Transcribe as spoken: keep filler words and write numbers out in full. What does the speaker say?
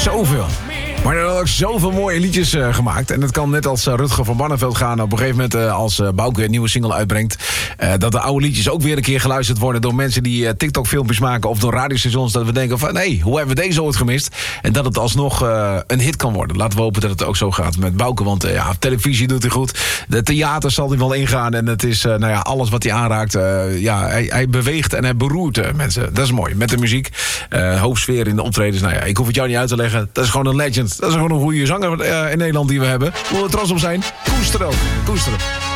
Zoveel. Maar er zijn ook zoveel mooie liedjes uh, gemaakt. En het kan net als uh, Rutger van Barneveld gaan. Op een gegeven moment uh, als uh, Bouke een nieuwe single uitbrengt. Uh, dat de oude liedjes ook weer een keer geluisterd worden door mensen die uh, TikTok-filmpjes maken of door radiostations. Dat we denken van, hé, hey, hoe hebben we deze ooit gemist? En dat het alsnog uh, een hit kan worden. Laten we hopen dat het ook zo gaat met Bouke. Want uh, ja, televisie doet hij goed. De theater zal hij wel ingaan. En het is, uh, nou ja, alles wat hij aanraakt. Uh, ja, hij, hij beweegt en hij beroert uh, mensen. Dat is mooi. Met de muziek. Uh, hoofdsfeer in de optredens. Nou ja, ik hoef het jou niet uit te leggen. Dat is gewoon een legend. Dat is gewoon een goede zanger uh, in Nederland die we hebben. Hoe we trots op zijn. Koesteren ook. Koesteren.